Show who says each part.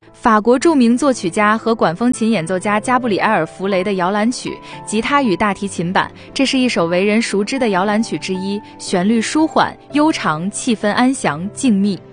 Speaker 1: 法国著名作曲家和管风琴演奏家加布里埃尔·弗雷的摇篮曲，吉他与大提琴版，这是一首为人熟知的摇篮曲之一，旋律舒缓、悠长，气氛安详、静谧。